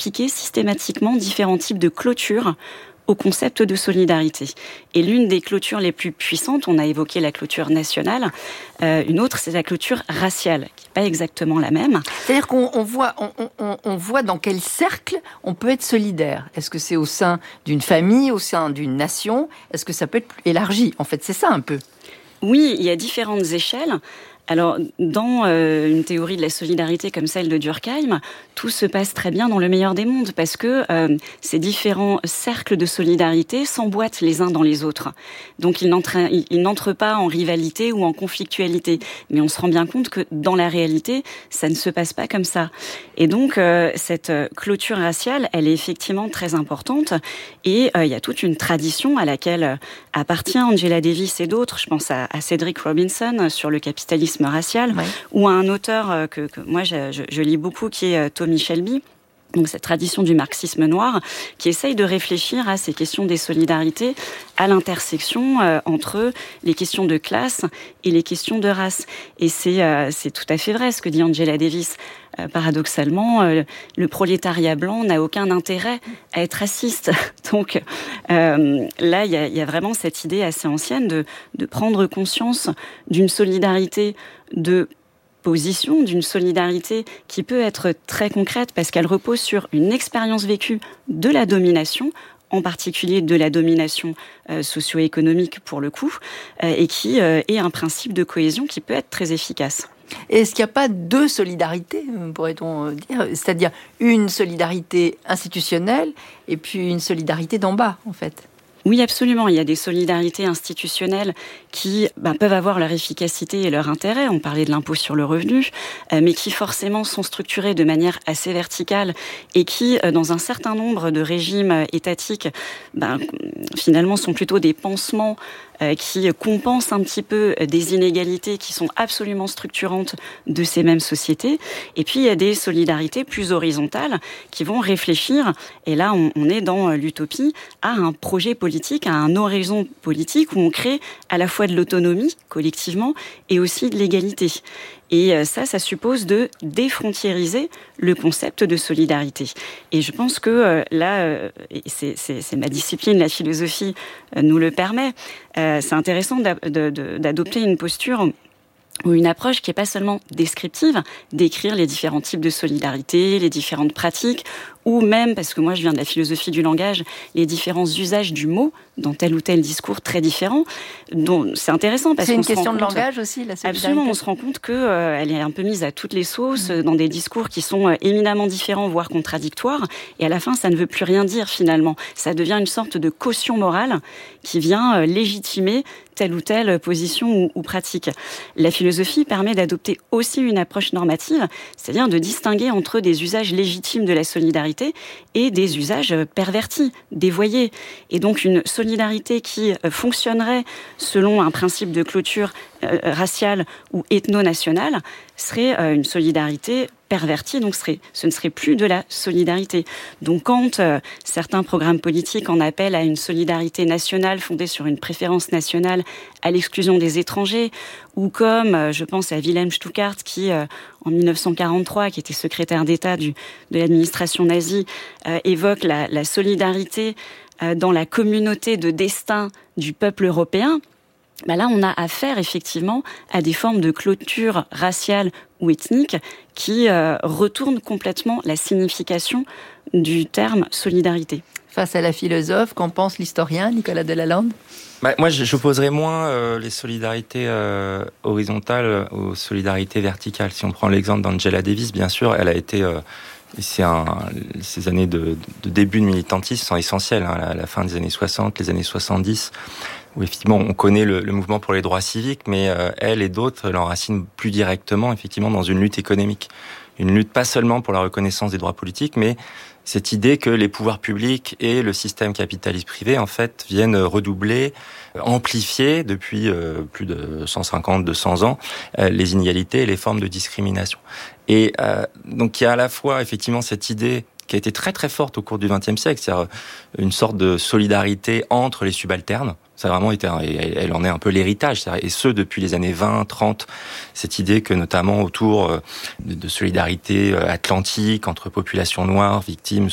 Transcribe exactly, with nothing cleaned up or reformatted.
appliquer systématiquement différents types de clôtures au concept de solidarité. Et l'une des clôtures les plus puissantes, on a évoqué la clôture nationale, euh, une autre, c'est la clôture raciale, qui n'est pas exactement la même. C'est-à-dire qu'on on voit, on, on, on voit dans quel cercle on peut être solidaire. Est-ce que c'est au sein d'une famille, au sein d'une nation ? Est-ce que ça peut être plus élargi ? En fait, c'est ça un peu. Oui, il y a différentes échelles. Alors, dans euh, une théorie de la solidarité comme celle de Durkheim, tout se passe très bien dans le meilleur des mondes parce que euh, ces différents cercles de solidarité s'emboîtent les uns dans les autres. Donc, ils n'entrent, ils n'entrent pas en rivalité ou en conflictualité. Mais on se rend bien compte que dans la réalité, ça ne se passe pas comme ça. Et donc, euh, cette clôture raciale, elle est effectivement très importante. Et euh, il y a toute une tradition à laquelle appartient Angela Davis et d'autres. Je pense à, à Cedric Robinson sur le capitalisme racial, ouais. Ou à un auteur que, que moi je, je, je lis beaucoup qui est Tommy Shelby, donc cette tradition du marxisme noir, qui essaye de réfléchir à ces questions des solidarités à l'intersection euh, entre les questions de classe et les questions de race. Et c'est, euh, c'est tout à fait vrai ce que dit Angela Davis. Euh, paradoxalement, euh, le prolétariat blanc n'a aucun intérêt à être raciste. Donc euh, là, il y a, y a vraiment cette idée assez ancienne de, de prendre conscience d'une solidarité de position, d'une solidarité qui peut être très concrète parce qu'elle repose sur une expérience vécue de la domination, en particulier de la domination euh, socio-économique pour le coup, euh, et qui euh, est un principe de cohésion qui peut être très efficace. Et est-ce qu'il n'y a pas deux solidarités, pourrait-on dire ? C'est-à-dire une solidarité institutionnelle et puis une solidarité d'en bas, en fait ? Oui, absolument. Il y a des solidarités institutionnelles qui ben, peuvent avoir leur efficacité et leur intérêt. On parlait de l'impôt sur le revenu, euh, mais qui forcément sont structurées de manière assez verticale et qui, euh, dans un certain nombre de régimes étatiques, ben, finalement sont plutôt des pansements euh, qui compensent un petit peu des inégalités qui sont absolument structurantes de ces mêmes sociétés. Et puis, il y a des solidarités plus horizontales qui vont réfléchir, et là, on, on est dans l'utopie, à un projet politique, à un horizon politique où on crée à la fois de l'autonomie, collectivement, et aussi de l'égalité. Et ça, ça suppose de défrontiériser le concept de solidarité. Et je pense que euh, là, euh, c'est, c'est, c'est ma discipline, la philosophie euh, nous le permet, euh, c'est intéressant d'a, de, de, d'adopter une posture ou une approche qui n'est pas seulement descriptive, d'écrire les différents types de solidarité, les différentes pratiques, ou même, parce que moi je viens de la philosophie du langage, les différents usages du mot dans tel ou tel discours très différent. Donc, c'est intéressant parce c'est qu'on une question de compte, langage aussi, la solidarité. Absolument, on se rend compte qu'elle euh, est un peu mise à toutes les sauces, mmh. dans des discours qui sont euh, éminemment différents, voire contradictoires, et à la fin ça ne veut plus rien dire finalement. Ça devient une sorte de caution morale qui vient euh, légitimer telle ou telle position ou, ou pratique. La philosophie permet d'adopter aussi une approche normative, c'est-à-dire de distinguer entre des usages légitimes de la solidarité et des usages pervertis, dévoyés. Et donc une solidarité qui fonctionnerait selon un principe de clôture euh, raciale ou ethno-nationale serait euh, une solidarité pervertie, donc serait, ce ne serait plus de la solidarité. Donc quand euh, certains programmes politiques en appellent à une solidarité nationale fondée sur une préférence nationale à l'exclusion des étrangers, ou comme, euh, je pense à Wilhelm Stuckart qui, euh, en dix-neuf cent quarante-trois, qui était secrétaire d'État du, de l'administration nazie, euh, évoque la, la solidarité euh, dans la communauté de destin du peuple européen, ben là, on a affaire effectivement à des formes de clôture raciale ou ethnique qui euh, retournent complètement la signification du terme solidarité. Face à la philosophe, qu'en pense l'historien Nicolas Delalande ? Bah, moi, j'opposerais moins euh, les solidarités euh, horizontales aux solidarités verticales. Si on prend l'exemple d'Angela Davis, bien sûr, elle a été... Euh, c'est un, ces années de, de début de militantisme sont essentielles, hein, la, la fin des années soixante, les années soixante-dix, où effectivement on connaît le, le mouvement pour les droits civiques, mais euh, elle et d'autres l'enracinent plus directement effectivement dans une lutte économique. Une lutte pas seulement pour la reconnaissance des droits politiques, mais cette idée que les pouvoirs publics et le système capitaliste privé, en fait, viennent redoubler, amplifier depuis euh, plus de cent cinquante à deux cents ans euh, les inégalités et les formes de discrimination. Et euh, donc il y a à la fois effectivement cette idée qui a été très très forte au cours du vingtième siècle, c'est-à-dire une sorte de solidarité entre les subalternes. Ça a vraiment été, elle en est un peu l'héritage, et ce depuis les années vingt, trente, cette idée que notamment autour de solidarité atlantique entre populations noires, victimes